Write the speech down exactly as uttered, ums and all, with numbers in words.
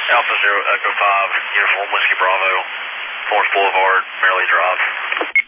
Alpha Zero Echo Five, Uniform Whiskey Bravo, Forest Boulevard, Merrily Drive.